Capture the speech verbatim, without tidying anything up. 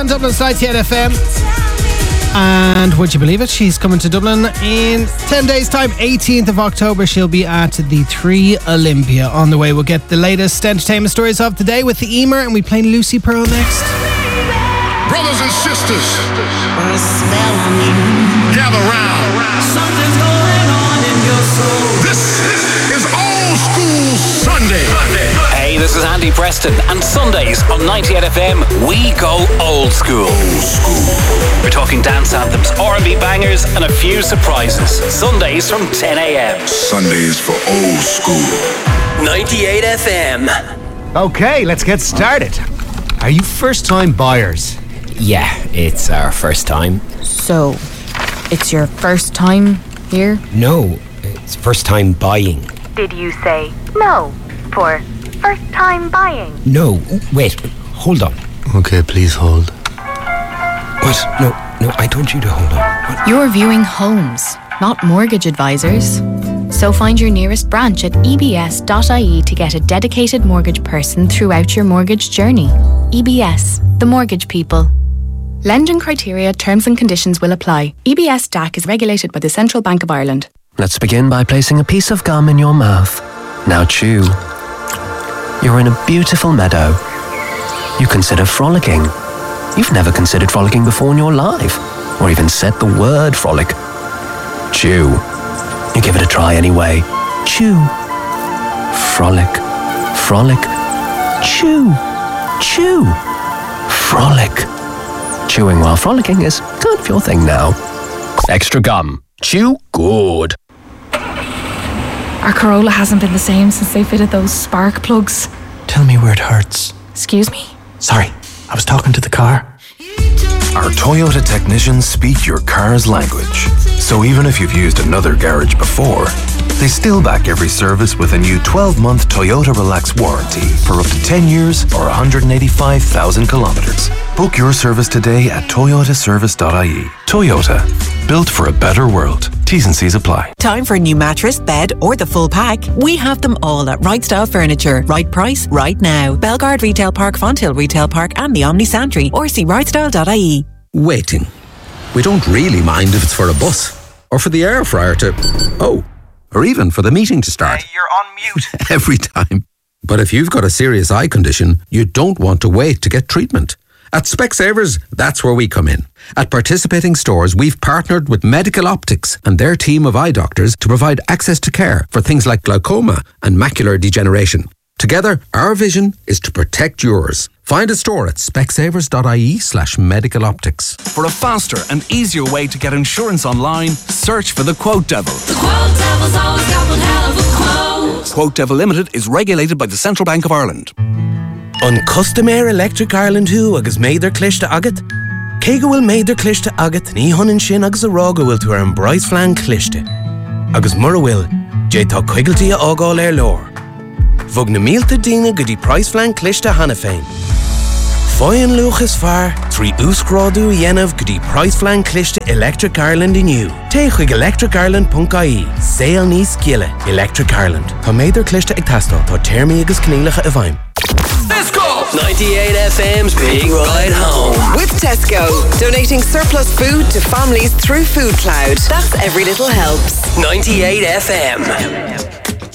On Dublin's ninety-eight F M. And would you believe it? She's coming to Dublin in ten days' time. eighteenth of October, she'll be at the Three Olympia. On the way, we'll get the latest entertainment stories of the day with the Emer, and we play Lucy Pearl next. Brothers and sisters, gather round. Something's going on in your soul. This is Old School Sunday. Hey, this is Andy Preston, and Sundays on ninety-eight F M, we go old school. Old school. We're talking dance anthems, R and B bangers, and a few surprises. Sundays from ten a.m. Sundays for old school. ninety-eight F M. Okay, let's get started. Are you first-time buyers? Yeah, it's our first time. So, it's your first time here? No, it's first time buying. Did you say no for first time buying? No, wait, hold on. Okay, please hold. What? No, no, I told you to hold on. What? You're viewing homes, not mortgage advisors. So find your nearest branch at e b s dot i e to get a dedicated mortgage person throughout your mortgage journey. E B S, the mortgage people. Lending criteria, terms and conditions will apply. E B S D A C is regulated by the Central Bank of Ireland. Let's begin by placing a piece of gum in your mouth. Now chew. You're in a beautiful meadow. You consider frolicking. You've never considered frolicking before in your life, or even said the word frolic. Chew. You give it a try anyway. Chew. Frolic. Frolic. Chew. Chew. Frolic. Chewing while frolicking is kind of your thing now. Extra gum. Chew good. Our Corolla hasn't been the same since they fitted those spark plugs. Tell me where it hurts. Excuse me? Sorry, I was talking to the car. Our Toyota technicians speak your car's language. So even if you've used another garage before, they still back every service with a new twelve-month Toyota Relax warranty for up to ten years or one hundred eighty-five thousand kilometres. Book your service today at toyota service dot i e. Toyota, built for a better world. T's and C's apply. Time for a new mattress, bed or the full pack? We have them all at Right Style Furniture. Right price, right now. Belgard Retail Park, Fonthill Retail Park and the Omni Santry, or see right style dot i e. Waiting. We don't really mind if it's for a bus or for the air fryer to... Oh, or even for the meeting to start. Uh, you're on mute. Every time. But if you've got a serious eye condition, you don't want to wait to get treatment. At Specsavers, that's where we come in. At participating stores, we've partnered with Medical Optics and their team of eye doctors to provide access to care for things like glaucoma and macular degeneration. Together, our vision is to protect yours. Find a store at specsavers dot i e slash medical optics. For a faster and easier way to get insurance online, search for the Quote Devil. The Quote Devil's always got one hell of a quote. Quote Devil Limited is regulated by the Central Bank of Ireland. On Customer Electric Ireland who agus méidir cliste agat? Céige bhfuil méidir cliste agat ní honan sin agus a rága bhfuil tú ar an bráis flean cliste. Agus mura bhfuil, dé tá cuigaltí a ágáil ar lór. Bhog na mílta daoine go dtí price flean cliste hana féin. Fáin luchas fear, trí úscrádú dhéanamh go dtí price flean cliste Electric Ireland inniu. Té chuig electric ireland dot i e. Saol níos giile, Electric Ireland. Tá méidir cliste ag tastal, tá téirmí agus cnílacha a bhaim. Let's go! ninety-eight F M's Big Ride Home. With Tesco, donating surplus food to families through Food Cloud. That's every little helps. ninety-eight F M.